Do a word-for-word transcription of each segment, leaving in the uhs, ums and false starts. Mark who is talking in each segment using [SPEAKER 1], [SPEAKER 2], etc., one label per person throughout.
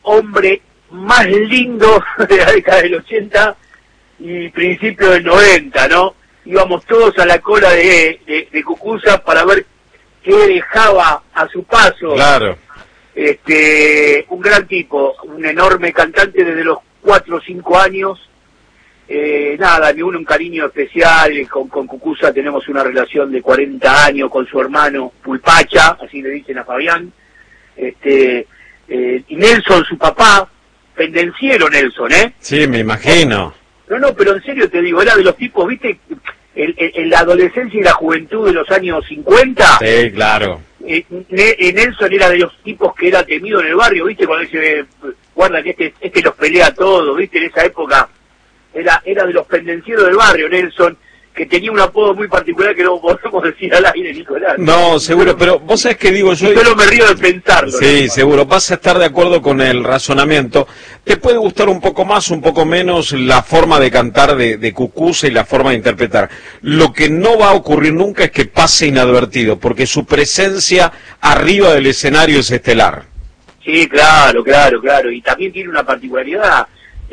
[SPEAKER 1] hombre más lindo de la década del ochenta y principio del noventa, ¿no? Íbamos todos a la cola de, de, de Cucuza para ver qué dejaba a su paso.
[SPEAKER 2] Claro.
[SPEAKER 1] Este, un gran tipo, un enorme cantante desde los cuatro o cinco años. Eh, nada, me une un cariño especial, con, con Cucuza tenemos una relación de cuarenta años, con su hermano Pulpacha, así le dicen a Fabián, este, eh, y Nelson, su papá, pendenciero Nelson, ¿eh?
[SPEAKER 2] Sí, me imagino.
[SPEAKER 1] No, no, pero en serio te digo, era de los tipos, viste, en, en la adolescencia y la juventud de los años cincuenta.
[SPEAKER 2] Sí, claro.
[SPEAKER 1] Eh, Nelson era de los tipos que era temido en el barrio, viste, cuando dice, guarda que este, este los pelea todo, viste, en esa época. Era, era de los pendencieros del barrio, Nelson, que tenía un apodo muy particular que no podemos decir al aire, Nicolás.
[SPEAKER 2] No, seguro, pero vos sabés que digo yo...
[SPEAKER 1] Y solo me río de pensarlo.
[SPEAKER 2] Sí,
[SPEAKER 1] ¿no?
[SPEAKER 2] Seguro, vas a estar de acuerdo con el razonamiento. Te puede gustar un poco más, un poco menos la forma de cantar de, de Cucuza y la forma de interpretar. Lo que no va a ocurrir nunca es que pase inadvertido, porque su presencia arriba del escenario es estelar.
[SPEAKER 1] Sí, claro, claro, claro. Y también tiene una particularidad...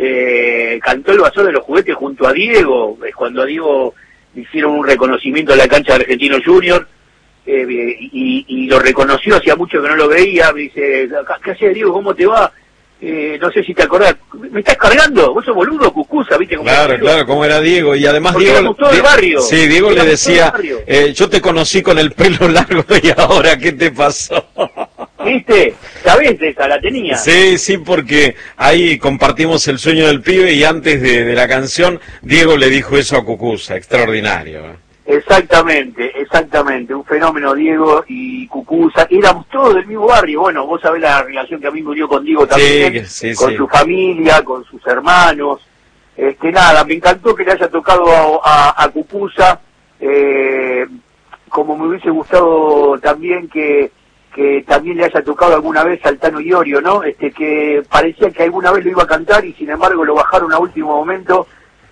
[SPEAKER 1] Eh, cantó el Bazar de los Juguetes junto a Diego, eh, cuando a Diego le hicieron un reconocimiento en la cancha de Argentino Junior, eh, y, y lo reconoció, hacía mucho que no lo veía, me dice, ¿qué haces, Diego? ¿Cómo te va? Eh, no sé si te acordás, ¿me estás cargando? ¿Vos sos boludo, Cucuza? ¿Viste cómo
[SPEAKER 2] Claro,
[SPEAKER 1] era?
[SPEAKER 2] Claro, cómo era Diego, y además
[SPEAKER 1] Porque
[SPEAKER 2] Diego...
[SPEAKER 1] éramos todo el barrio.
[SPEAKER 2] Sí, Diego
[SPEAKER 1] éramos
[SPEAKER 2] le decía,
[SPEAKER 1] eh,
[SPEAKER 2] yo te conocí con el pelo largo y ahora, ¿qué te pasó?
[SPEAKER 1] ¿Viste? ¿Sabés de esa? La tenía.
[SPEAKER 2] Sí, sí, porque ahí compartimos el sueño del pibe y antes de, de la canción, Diego le dijo eso a Cucuza, extraordinario.
[SPEAKER 1] Exactamente, exactamente, un fenómeno Diego y Cucuza, éramos todos del mismo barrio, bueno, vos sabés la relación que a mí me unió con Diego también,
[SPEAKER 2] sí, sí,
[SPEAKER 1] con
[SPEAKER 2] sí.
[SPEAKER 1] su familia, con sus hermanos, este nada, me encantó que le haya tocado a, a, a Cucuza, eh, como me hubiese gustado también que que también le haya tocado alguna vez al Tano Iorio, ¿no? Este que parecía que alguna vez lo iba a cantar y sin embargo lo bajaron a último momento.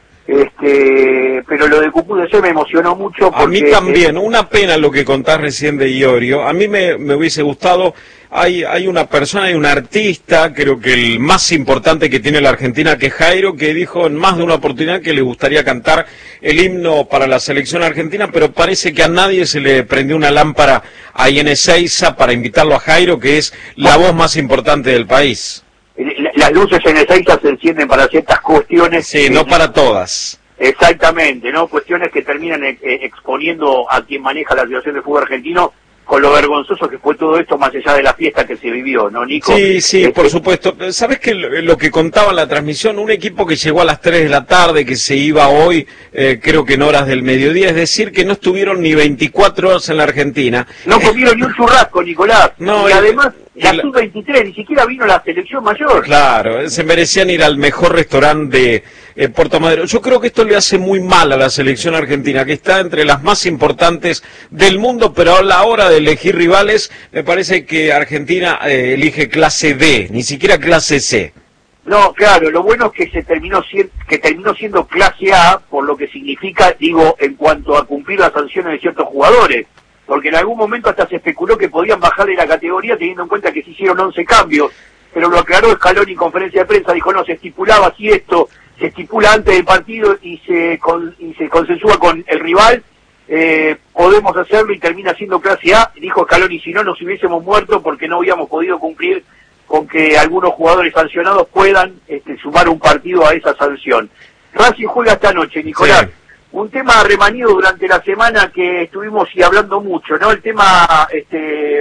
[SPEAKER 1] Este, pero lo de Cucuza me emocionó mucho porque...
[SPEAKER 2] A mí también, una pena lo que contás recién de Iorio. A mí me, me hubiese gustado, hay, hay una persona, hay un artista, creo que el más importante que tiene la Argentina, que es Jairo, que dijo en más de una oportunidad que le gustaría cantar el himno para la selección argentina, pero parece que a nadie se le prendió una lámpara ahí en Ezeiza para invitarlo a Jairo, que es la voz más importante del país.
[SPEAKER 1] Las luces en Ezeiza se encienden para ciertas cuestiones.
[SPEAKER 2] Sí, no para todas.
[SPEAKER 1] Exactamente, ¿no? Cuestiones que terminan eh, exponiendo a quien maneja la situación del fútbol argentino con lo vergonzoso que fue todo esto más allá de la fiesta que se vivió, ¿no, Nico?
[SPEAKER 2] Sí, sí,
[SPEAKER 1] este...
[SPEAKER 2] por supuesto. ¿Sabés que lo, lo que contaba en la transmisión? Un equipo que llegó a las tres de la tarde, que se iba hoy, eh, creo que en horas del mediodía, es decir, que no estuvieron ni veinticuatro horas en la Argentina.
[SPEAKER 1] No comieron ni un churrasco, Nicolás.
[SPEAKER 2] No,
[SPEAKER 1] y
[SPEAKER 2] el,
[SPEAKER 1] además, la
[SPEAKER 2] el...
[SPEAKER 1] sub veintitrés, ni siquiera vino la selección mayor.
[SPEAKER 2] Claro, se merecían ir al mejor restaurante de eh, Puerto Madero. Yo creo que esto le hace muy mal a la selección argentina, que está entre las más importantes del mundo, pero a la hora de elegir rivales, me parece que Argentina eh, elige clase D, ni siquiera clase C.
[SPEAKER 1] No, claro, lo bueno es que se terminó siendo, que terminó siendo clase A, por lo que significa, digo, en cuanto a cumplir las sanciones de ciertos jugadores, porque en algún momento hasta se especuló que podían bajar de la categoría teniendo en cuenta que se hicieron once cambios, pero lo aclaró Scaloni en conferencia de prensa, dijo no, se estipulaba así esto, se estipula antes del partido y se, con, y se consensúa con el rival, eh, podemos hacerlo y termina siendo clase A, dijo Scaloni, si no nos hubiésemos muerto porque no habíamos podido cumplir con que algunos jugadores sancionados puedan este, sumar un partido a esa sanción. Racing juega esta noche, Nicolás. Sí. Un tema remanido durante la semana que estuvimos y hablando mucho, ¿no? El tema este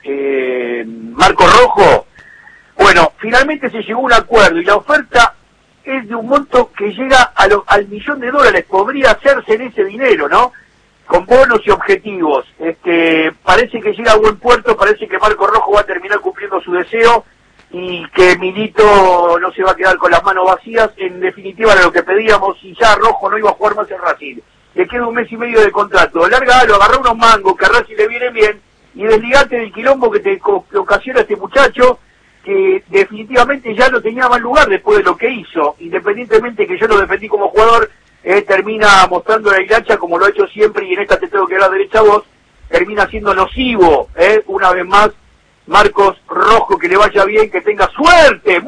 [SPEAKER 1] eh, Marco Rojo. Bueno, finalmente se llegó a un acuerdo y la oferta es de un monto que llega a lo, al millón de dólares. Podría hacerse en ese dinero, ¿no? Con bonos y objetivos. Este, parece que llega a buen puerto, parece que Marco Rojo va a terminar cumpliendo su deseo y que Milito no se va a quedar con las manos vacías. En definitiva era lo que pedíamos y ya Rojo no iba a jugar más en Racing. Le queda un mes y medio de contrato. Lárgalo, agarrá unos mangos que a Racing le viene bien y desligate del quilombo que te que ocasiona este muchacho, que definitivamente ya no tenía más lugar después de lo que hizo. Independientemente que yo lo defendí como jugador, eh, termina mostrando la hilacha como lo ha hecho siempre, y en esta te tengo que dar derecha a vos, termina siendo nocivo, eh, una vez más. Marcos Rojo, que le vaya bien, que tenga suerte.